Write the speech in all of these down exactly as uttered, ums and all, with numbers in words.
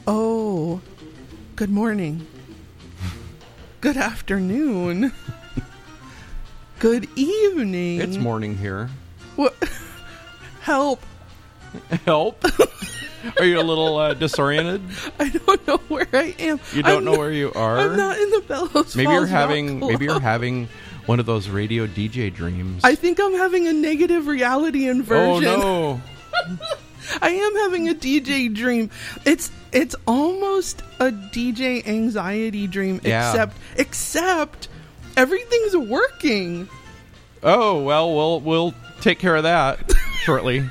Oh, good morning. Good afternoon. Good evening. It's morning here. What? Help. Help? Are you a little uh, disoriented? I don't know where I am. You don't I'm know not, where you are? I'm not in the Bellows Maybe Falls you're having Yacht maybe you're Club. having one of those radio D J dreams. I think I'm having a negative reality inversion. Oh no. I am having a D J dream. It's it's almost a D J anxiety dream, Yeah. except except everything's working. Oh, well, we'll we'll take care of that shortly.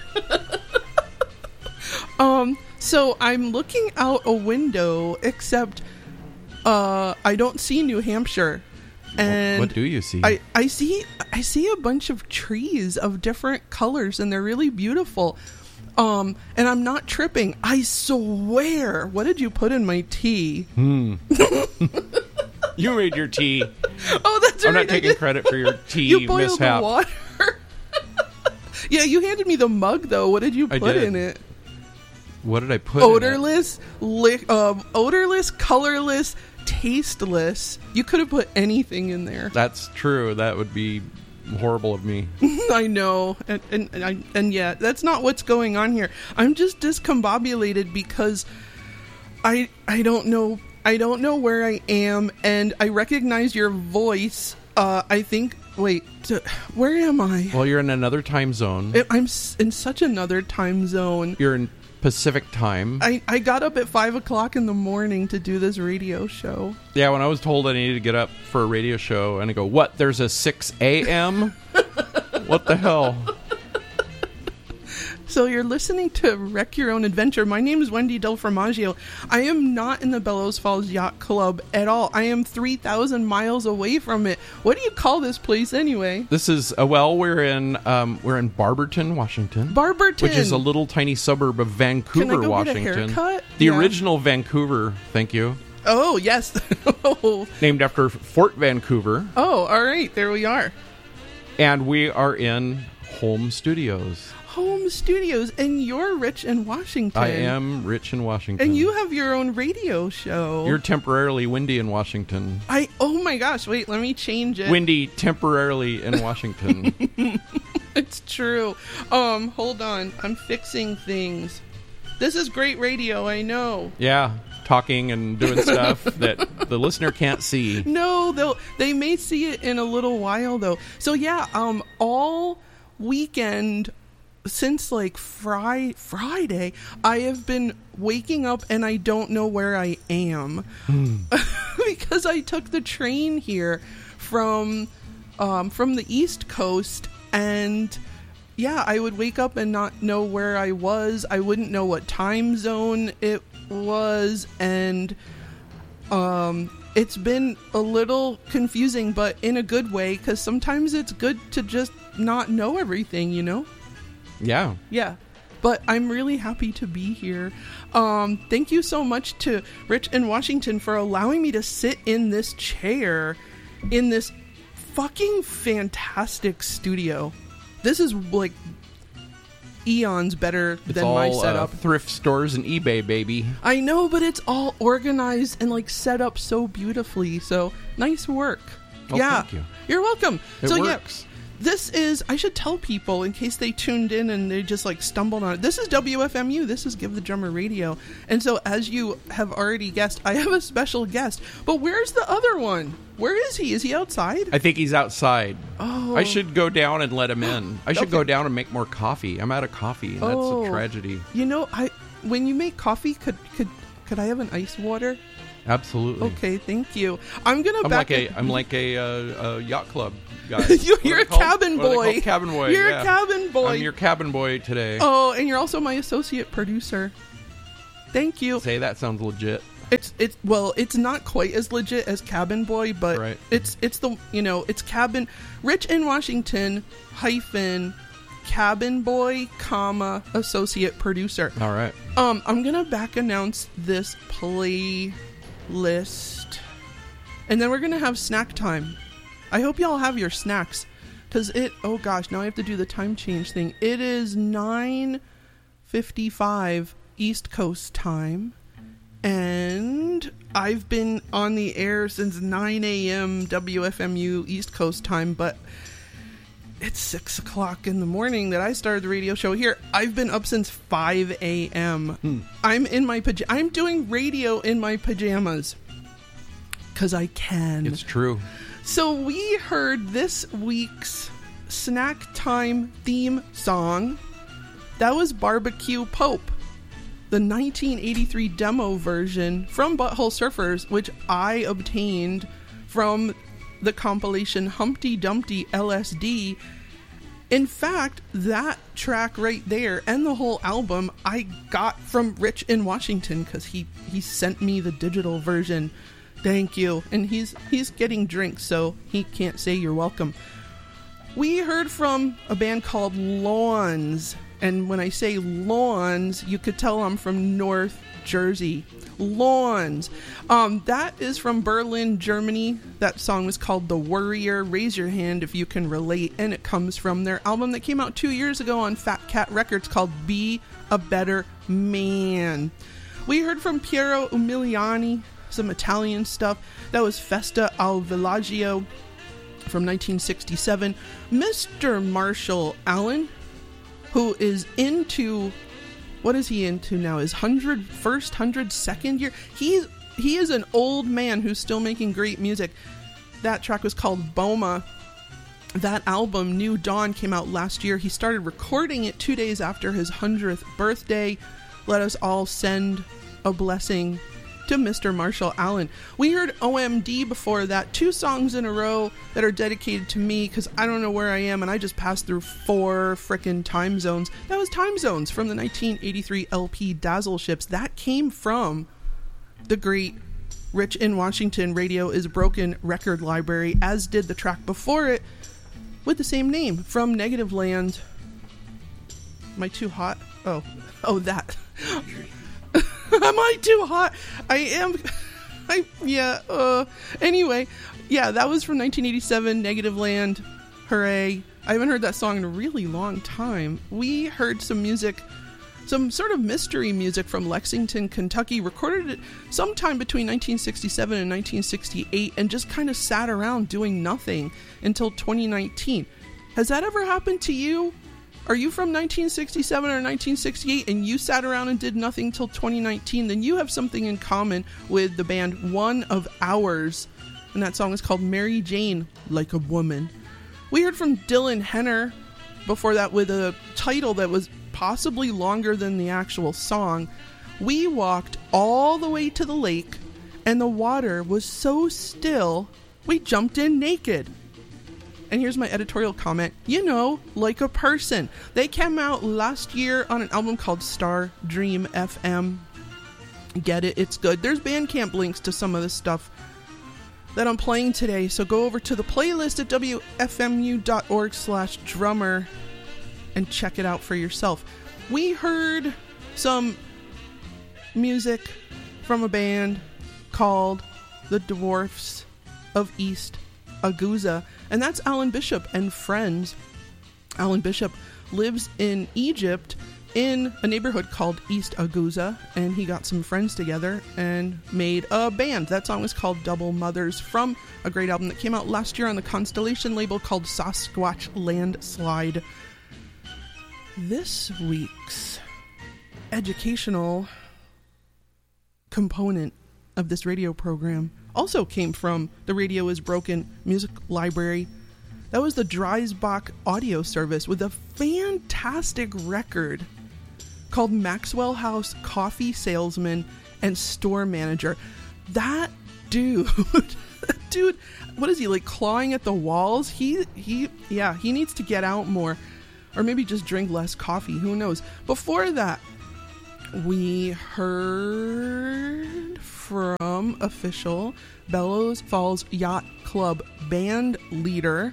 Um, so I'm looking out a window, except uh, I don't see New Hampshire. And What do you see? I, I see I see a bunch of trees of different colors, and they're really beautiful. Um, and I'm not tripping. I swear. What did you put in my tea? Hmm. You made your tea. Oh, that's I'm right. not taking I did. credit for your tea You boiled mishap. the water. Yeah, you handed me the mug though. What did you I put did. in it? What did I put in it? Odorless, li- um, odorless, colorless, tasteless. You could have put anything in there. That's true. That would be horrible of me. I know, and and and, I, and yeah, that's not what's going on here. I'm just discombobulated because I I don't know I don't know where I am, and I recognize your voice. Uh, I think. Wait, t- where am I? Well, you're in another time zone. I- I'm s- in such another time zone. You're in Pacific time. I, I got up at five o'clock in the morning to do this radio show. Yeah, when I was told I needed to get up for a radio show, and I go, what, there's a six a.m.? What the hell? So you're listening to Wreck Your Own Adventure. My name is Wendy Del Formaggio. I am not in the Bellows Falls Yacht Club at all. I am three thousand miles away from it. What do you call this place anyway? This is, uh, well, we're in um, we're in Barberton, Washington. Barberton. Which is a little tiny suburb of Vancouver, Can I go Washington. get a haircut? The Yeah. original Vancouver, thank you. Oh, yes. oh, Named after Fort Vancouver. all right. There we are. And we are in Home Studios. Home Studios. And you're Rich in Washington. I am Rich in Washington. And you have your own radio show. You're temporarily Windy in Washington. I. Oh, my gosh. Wait, let me change it. Windy temporarily in Washington. It's true. Um, hold on. I'm fixing things. This is great radio, I know. Yeah, talking and doing stuff that the listener can't see. No, they'll they may see it in a little while though. So yeah, um all weekend since like Fri- Friday, I have been waking up and I don't know where I am. Because I took the train here from um from the East Coast, and yeah, I would wake up and not know where I was. I wouldn't know what time zone it was, and um, it's been a little confusing, but in a good way, because sometimes it's good to just not know everything, you know? Yeah. Yeah. But I'm really happy to be here. Um, thank you so much to Rich in Washington for allowing me to sit in this chair in this fucking fantastic studio. This is like eons better It's than all my uh, setup. thrift stores and eBay, baby. I know, but it's all organized and like set up so beautifully. So nice work. Oh, yeah, thank you. You're welcome. It so works. yeah, this is. I should tell people in case they tuned in and they just like stumbled on it. This is W F M U. This is Give the Drummer Radio. And so, as you have already guessed, I have a special guest. But where's the other one? Where is he? Is he outside? I think he's outside. Oh. I should go down and let him in. I should Okay. go down and make more coffee. I'm out of coffee, and that's Oh. a tragedy. You know, I when you make coffee, could could could I have an ice water? Absolutely. Okay, thank you. I'm gonna I'm back like it- a I'm like a, uh, a yacht club guy. You- What you're are a they called? cabin What are they boy. called? Cabin boy. You're yeah. a cabin boy. I'm your cabin boy today. Oh, and you're also my associate producer. Thank you. Say that sounds legit. It's it's well, it's not quite as legit as Cabin Boy, but Right. it's it's the you know it's Cabin Rich in Washington hyphen Cabin Boy comma associate producer. All right. Um, I'm gonna back announce this playlist, and then we're gonna have snack time. I hope y'all have your snacks, cause it. Oh gosh, now I have to do the time change thing. It is nine fifty-five East Coast time, I've been on the air since nine a.m. W F M U East Coast time, but it's six o'clock in the morning that I started the radio show here. I've been up since five a.m. Hmm. I'm in my paj- I'm doing radio in my pajamas because I can. It's true. So we heard this week's Snack Time theme song. That was Barbecue Pope, the nineteen eighty-three demo version from Butthole Surfers, which I obtained from the compilation Humpty Dumpty L S D. In fact, that track right there and the whole album I got from Rich in Washington because he, he sent me the digital version. Thank you. And he's he's getting drinks, so he can't say you're welcome. We heard from a band called Lawns. And when I say Lawns, you could tell I'm from North Jersey. Lawns. Um, that is from Berlin, Germany. That song was called The Worrier. Raise your hand if you can relate. And it comes from their album that came out two years ago on Fat Cat Records called Be a Better Man. We heard from Piero Umiliani, some Italian stuff. That was Festa al Villaggio from nineteen sixty-seven. Mister Marshall Allen, who is into, what is he into now? His hundred first, hundred second year. He's he is an old man who's still making great music. That track was called Boma. That album, New Dawn, came out last year. He started recording it two days after his hundredth birthday. Let us all send a blessing to Mister Marshall Allen. We heard O M D before that, two songs in a row that are dedicated to me because I don't know where I am and I just passed through four frickin' time zones. That was Time Zones from the nineteen eighty-three L P Dazzle Ships. That came from the great Rich in Washington Radio is Broken record library, as did the track before it with the same name from Negative Land. Am I too hot? Oh, oh that. Am I too hot? I am. I yeah. Uh. Anyway, yeah, that was from nineteen eighty-seven. Negative Land. Hooray! I haven't heard that song in a really long time. We heard some music, some sort of mystery music from Lexington, Kentucky. Recorded it sometime between nineteen sixty-seven and nineteen sixty-eight, and just kind of sat around doing nothing until twenty nineteen. Has that ever happened to you? Are you from nineteen sixty-seven or nineteen sixty-eight and you sat around and did nothing till twenty nineteen? Then you have something in common with the band One of Ours. And that song is called Mary Jane, Like a Woman. We heard from Dylan Henner before that with a title that was possibly longer than the actual song. We walked all the way to the lake and the water was so still we jumped in naked. And here's my editorial comment. You know, Like a Person. They came out last year on an album called Star Dream F M. Get it? It's good. There's Bandcamp links to some of the stuff that I'm playing today. So go over to the playlist at W F M U dot org slash drummer and check it out for yourself. We heard some music from a band called The Dwarfs of East Aguza, and that's Alan Bishop and friends. Alan Bishop lives in Egypt in a neighborhood called East Aguza, and he got some friends together and made a band. That song was called Double Mothers from a great album that came out last year on the Constellation label called Sasquatch Landslide. This week's educational component of this radio program also came from the Radio is Broken music library. That was the Dreisbach audio service with a fantastic record called Maxwell House Coffee Salesman and Store Manager. That dude, dude, what is he, like clawing at the walls? He, he, yeah, he needs to get out more, or maybe just drink less coffee. Who knows? Before that, we heard from official Bellows Falls Yacht Club band leader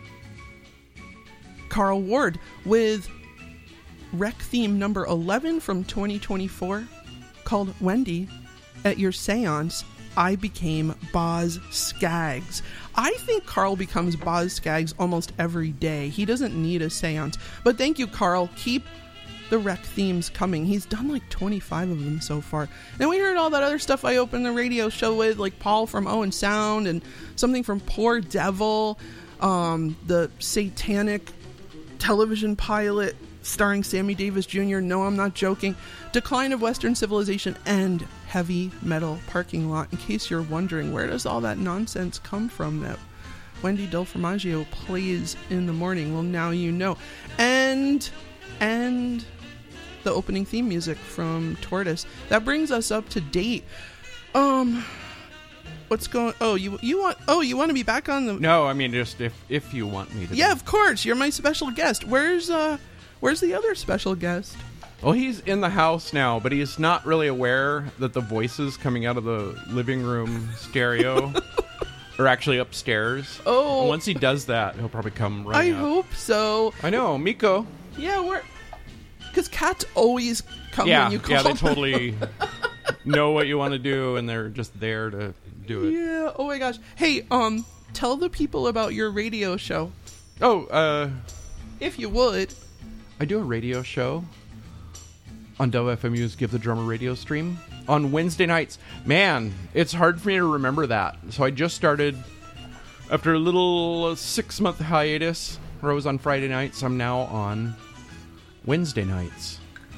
Carl Ward with rec theme number eleven from twenty twenty-four called Wendy. At your seance, I became Boz Scaggs. I think Carl becomes Boz Scaggs almost every day. He doesn't need a seance. But thank you, Carl. Keep the rec themes coming. He's done like twenty-five of them so far. And we heard all that other stuff I opened the radio show with, like Paul from Owen Sound and something from Poor Devil, um, the satanic television pilot starring Sammy Davis Junior No, I'm not joking. Decline of Western Civilization and Heavy Metal Parking Lot. In case you're wondering, where does all that nonsense come from that Wendy Del Formaggio plays in the morning? Well, now you know. And, and the opening theme music from Tortoise. That brings us up to date. Um, what's going, oh, you, you want, oh, you want to be back on the... No, I mean, just if, if you want me to. Yeah, be. of course. You're my special guest. Where's, uh, where's the other special guest? Well, he's in the house now, but he's not really aware that the voices coming out of the living room stereo are actually upstairs. Oh. And once he does that, he'll probably come I running up. hope so. I know, Miko. Yeah, we're... Because cats always come Yeah, when you call yeah, they them. totally know what you want to do, and they're just there to do it. Yeah, oh my gosh. Hey, um, tell the people about your radio show, Oh, uh, if you would. I do a radio show on W F M U's Give the Drummer radio stream on Wednesday nights. Man, it's hard for me to remember that. So I just started after a little six-month hiatus where I was on Friday nights. I'm now on Wednesday nights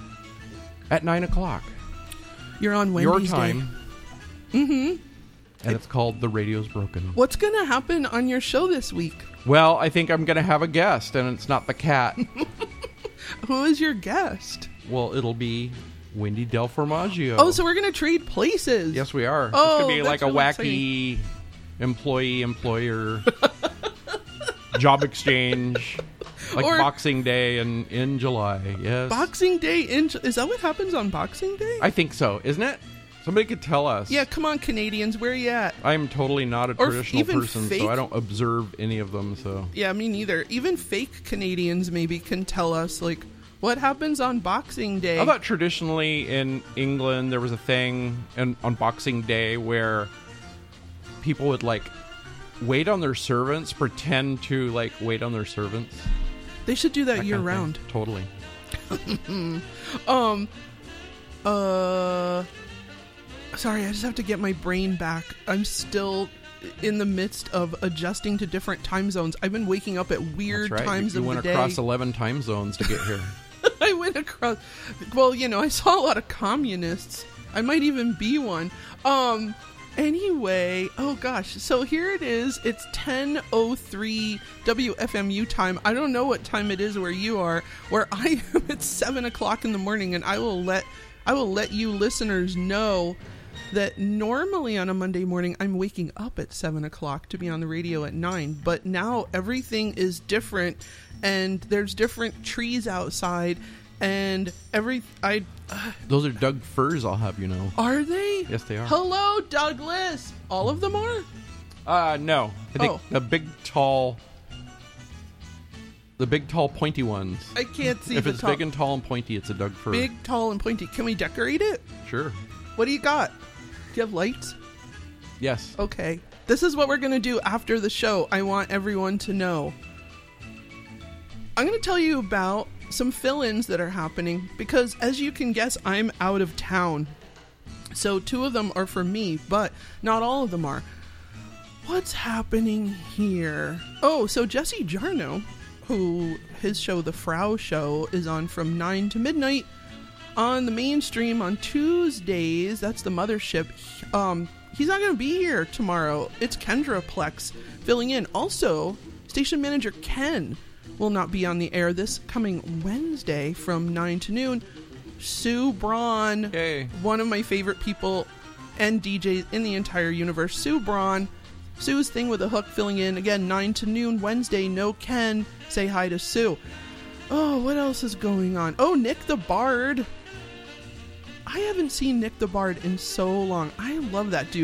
at nine o'clock. You're on Your Wendy's time. Day. Mm-hmm. And it's called The Radio's Broken. What's going to happen on your show this week? Well, I think I'm going to have a guest, and it's not the cat. Who is your guest? Well, it'll be Wendy Del Formaggio. Oh, so we're going to trade places. Yes, we are. Oh, it's going to be that's like a really wacky employee-employer job exchange, like Or- Boxing Day in, in July. Yes. Boxing Day in... Is that what happens on Boxing Day? I think so, isn't it? Somebody could tell us. Yeah, come on, Canadians. Where you at? I'm totally not a Or traditional even person, fake- so I don't observe any of them, so... Yeah, me neither. Even fake Canadians maybe can tell us, like, what happens on Boxing Day. I thought traditionally in England there was a thing in, on Boxing Day where people would like wait on their servants, pretend to like wait on their servants. They should do that, That year kind of round. thing. Totally. Um, uh, sorry, I just have to get my brain back. I'm still in the midst of adjusting to different time zones. I've been waking up at weird That's right. times you, you of went the day. across eleven time zones to get here. I went across. Well, you know, I saw a lot of communists. I might even be one. Um. Anyway, oh gosh. So here it is. It's ten oh three W F M U time. I don't know what time it is where you are. Where I am, it's seven o'clock in the morning, and I will let I will let you listeners know that normally on a Monday morning I'm waking up at seven o'clock to be on the radio at nine. But now everything is different, and there's different trees outside, and every I uh, Those are Doug firs, I'll have you know. are they? Yes, they are. Hello, Douglas. All of them are? Uh, no. I think Oh. the big, tall... The big, tall, pointy ones. I can't see If the it's top. big and tall and pointy, it's a Doug fir. Big, tall, and pointy. Can we decorate it? Sure. What do you got? Do you have lights? Yes. Okay. This is what we're going to do after the show. I want everyone to know. I'm going to tell you about some fill-ins that are happening because, as you can guess, I'm out of town. So two of them are for me, but not all of them are. What's happening here? Oh, so Jesse Jarno, who his show, The Frau Show, is on from nine to midnight on the mainstream on Tuesdays. That's the mothership. Um, he's not going to be here tomorrow. It's Kendra Plex filling in. Also, station manager Ken will not be on the air this coming Wednesday from nine to noon. Sue Braun, Yay. one of my favorite people and D Js in the entire universe. Sue Braun, Sue's Thing with a Hook filling in. Again, nine to noon Wednesday. No Ken. Say hi to Sue. Oh, what else is going on? Oh, Nick the Bard. I haven't seen Nick the Bard in so long. I love that dude.